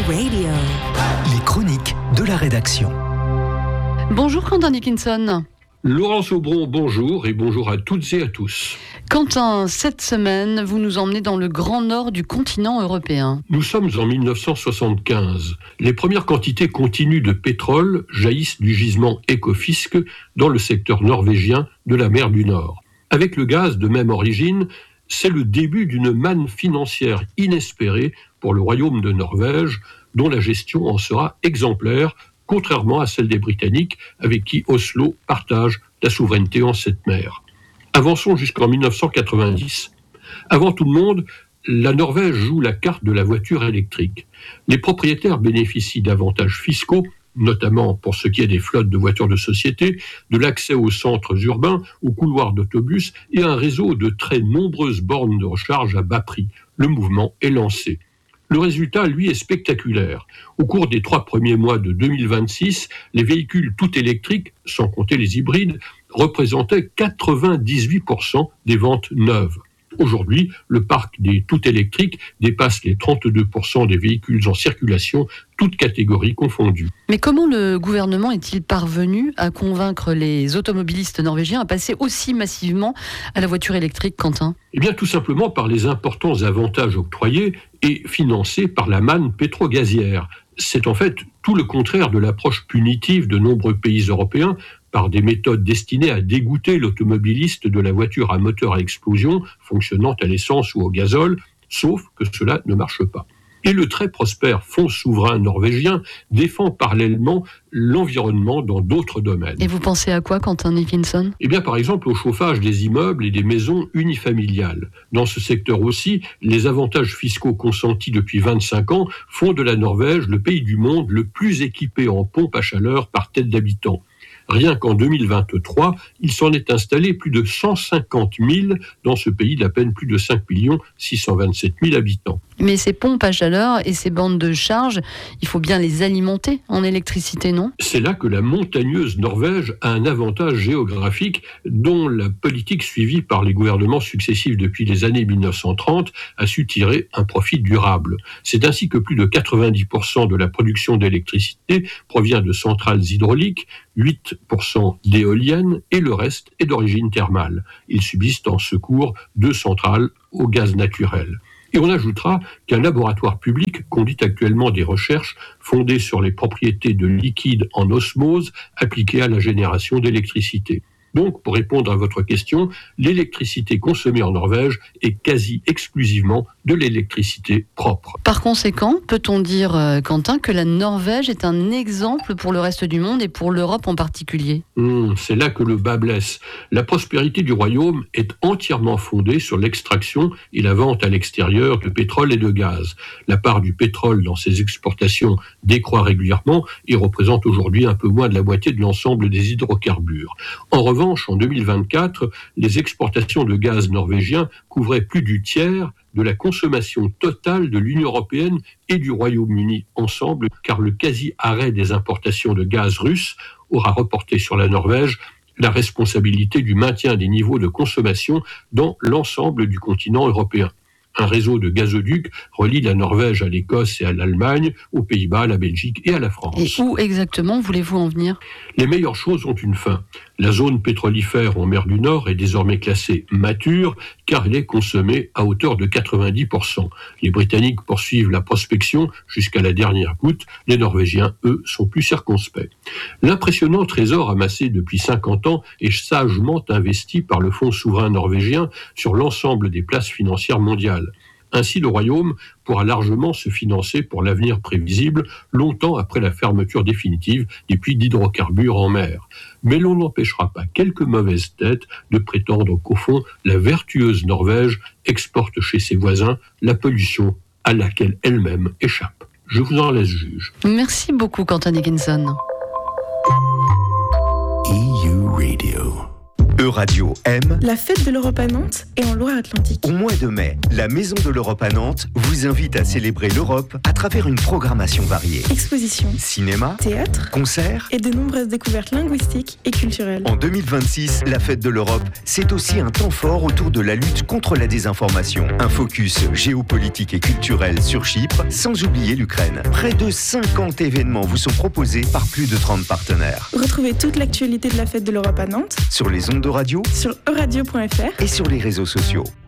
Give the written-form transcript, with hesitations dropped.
Radio. Les chroniques de la rédaction. Bonjour Quentin Dickinson. Laurence Aubron, bonjour et bonjour à toutes et à tous. Quentin, cette semaine, vous nous emmenez dans le grand nord du continent européen. Nous sommes en 1975. Les premières quantités continues de pétrole jaillissent du gisement Ekofisk dans le secteur norvégien de la mer du Nord. Avec le gaz de même origine, c'est le début d'une manne financière inespérée pour le royaume de Norvège, dont la gestion en sera exemplaire, contrairement à celle des Britanniques, avec qui Oslo partage la souveraineté en cette mer. Avançons jusqu'en 1990. Avant tout le monde, la Norvège joue la carte de la voiture électrique. Les propriétaires bénéficient d'avantages fiscaux, notamment pour ce qui est des flottes de voitures de société, de l'accès aux centres urbains, aux couloirs d'autobus et un réseau de très nombreuses bornes de recharge à bas prix. Le mouvement est lancé. Le résultat, lui, est spectaculaire. Au cours des 3 premiers mois de 2026, les véhicules tout électriques, sans compter les hybrides, représentaient 98% des ventes neuves. Aujourd'hui, le parc des tout électriques dépasse les 32% des véhicules en circulation, toutes catégories confondues. Mais comment le gouvernement est-il parvenu à convaincre les automobilistes norvégiens à passer aussi massivement à la voiture électrique, Quentin ? Eh bien, tout simplement par les importants avantages octroyés et financés par la manne pétro-gazière. C'est en fait tout le contraire de l'approche punitive de nombreux pays européens par des méthodes destinées à dégoûter l'automobiliste de la voiture à moteur à explosion fonctionnant à l'essence ou au gazole, sauf que cela ne marche pas. Et le très prospère Fonds souverain norvégien défend parallèlement l'environnement dans d'autres domaines. Et vous pensez à quoi, Quentin Dickinson ? Eh bien, par exemple, au chauffage des immeubles et des maisons unifamiliales. Dans ce secteur aussi, les avantages fiscaux consentis depuis 25 ans font de la Norvège le pays du monde le plus équipé en pompes à chaleur par tête d'habitant. Rien qu'en 2023, il s'en est installé plus de 150 000 dans ce pays d'à peine plus de 5 627 000 habitants. Mais ces pompes à chaleur et ces bandes de charge, il faut bien les alimenter en électricité, non ? C'est là que la montagneuse Norvège a un avantage géographique dont la politique suivie par les gouvernements successifs depuis les années 1930 a su tirer un profit durable. C'est ainsi que plus de 90% de la production d'électricité provient de centrales hydrauliques, 8% d'éoliennes et le reste est d'origine thermale. Il subsiste en secours 2 centrales au gaz naturel. Et on ajoutera qu'un laboratoire public conduit actuellement des recherches fondées sur les propriétés de liquide en osmose appliquées à la génération d'électricité. Donc, pour répondre à votre question, l'électricité consommée en Norvège est quasi exclusivement de l'électricité propre. Par conséquent, peut-on dire, Quentin, que la Norvège est un exemple pour le reste du monde et pour l'Europe en particulier ? C'est là que le bas blesse. La prospérité du royaume est entièrement fondée sur l'extraction et la vente à l'extérieur de pétrole et de gaz. La part du pétrole dans ses exportations décroît régulièrement et représente aujourd'hui un peu moins de la moitié de l'ensemble des hydrocarbures. En revanche, en 2024, les exportations de gaz norvégien couvraient plus du tiers de la consommation totale de l'Union européenne et du Royaume-Uni ensemble, car le quasi-arrêt des importations de gaz russe aura reporté sur la Norvège la responsabilité du maintien des niveaux de consommation dans l'ensemble du continent européen. Un réseau de gazoducs relie la Norvège à l'Écosse et à l'Allemagne, aux Pays-Bas, à la Belgique et à la France. Et où exactement voulez-vous en venir ? Les meilleures choses ont une fin. La zone pétrolifère en mer du Nord est désormais classée mature car elle est consommée à hauteur de 90%. Les Britanniques poursuivent la prospection jusqu'à la dernière goutte. Les Norvégiens, eux, sont plus circonspects. L'impressionnant trésor amassé depuis 50 ans est sagement investi par le Fonds souverain norvégien sur l'ensemble des places financières mondiales. Ainsi, le Royaume pourra largement se financer pour l'avenir prévisible, longtemps après la fermeture définitive des puits d'hydrocarbures en mer. Mais l'on n'empêchera pas quelques mauvaises têtes de prétendre qu'au fond, la vertueuse Norvège exporte chez ses voisins la pollution à laquelle elle-même échappe. Je vous en laisse juge. Merci beaucoup, Quentin Dickinson. EU Radio. Euradio aime La fête de l'Europe à Nantes et en Loire-Atlantique. Au mois de mai, la Maison de l'Europe à Nantes vous invite à célébrer l'Europe à travers une programmation variée. Expositions, Cinéma, théâtre concerts. et de nombreuses découvertes linguistiques et culturelles. En 2026, la fête de l'Europe, c'est aussi un temps fort autour de la lutte contre la désinformation. Un focus géopolitique et culturel sur Chypre, sans oublier l'Ukraine. Près de 50 événements vous sont proposés par plus de 30 partenaires. Retrouvez toute l'actualité de la fête de l'Europe à Nantes Sur les ondes de radio sur euradio.fr et sur les réseaux sociaux.